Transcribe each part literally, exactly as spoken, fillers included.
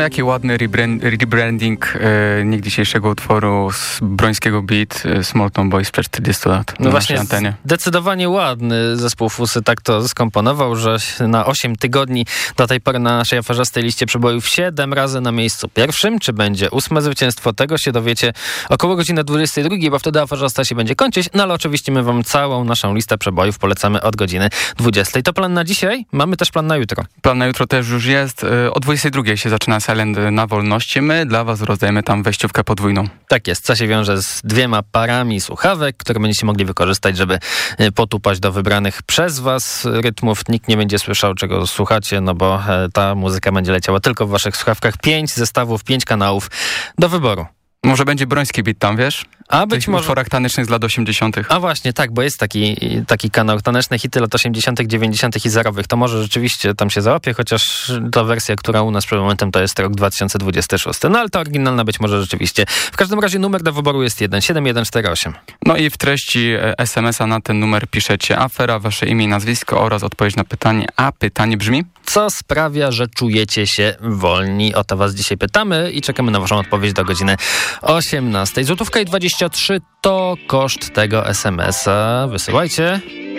jaki ładny rebrand, rebranding e, nie dzisiejszego utworu z Brońskiego Beat, e, Small Town Boy sprzed czterdziestu lat. No właśnie, antenie. Zdecydowanie ładny zespół Fusy tak to skomponował, że na osiem tygodni do tej pory na naszej afarzastej liście przebojów siedem razy na miejscu pierwszym. Czy będzie ósme zwycięstwo? Tego się dowiecie około godziny dwudziestej drugiej, bo wtedy afarzasta się będzie kończyć. No ale oczywiście my wam całą naszą listę przebojów polecamy od godziny dwudziestej. To plan na dzisiaj? Mamy też plan na jutro. Plan na jutro też już jest. O dwudziestej drugiej się zaczyna Silent na wolności. My dla was rozdajemy tam wejściówkę podwójną. Tak jest, co się wiąże z dwiema parami słuchawek, które będziecie mogli wykorzystać, żeby potupać do wybranych przez was rytmów. Nikt nie będzie słyszał, czego słuchacie, no bo ta muzyka będzie leciała tylko w waszych słuchawkach. Pięć zestawów, pięć kanałów do wyboru. Może będzie Broński Beat tam, wiesz? A być może... W utworach tanecznych z lat osiemdziesiątych. A właśnie, tak, bo jest taki, taki kanał taneczne hity lat osiemdziesiątych, dziewięćdziesiątych i zerowych. To może rzeczywiście tam się załapie, chociaż ta wersja, która u nas przed momentem to jest rok dwa tysiące dwudziesty szósty. No ale ta oryginalna być może rzeczywiście. W każdym razie numer do wyboru jest jeden siedem jeden cztery osiem. No i w treści es em es a na ten numer piszecie afera, wasze imię i nazwisko oraz odpowiedź na pytanie. A pytanie brzmi: co sprawia, że czujecie się wolni? O to was dzisiaj pytamy i czekamy na waszą odpowiedź do godziny osiemnastej. Złotówka i dwadzieścia trzy to koszt tego es em es a. Wysyłajcie.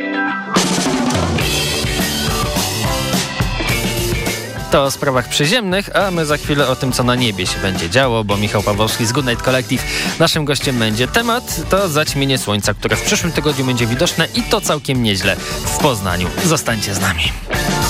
To o sprawach przyziemnych, a my za chwilę o tym, co na niebie się będzie działo, bo Michał Pawłowski z Good Night Collective naszym gościem będzie. Temat to zaćmienie słońca, które w przyszłym tygodniu będzie widoczne i to całkiem nieźle w Poznaniu. Zostańcie z nami.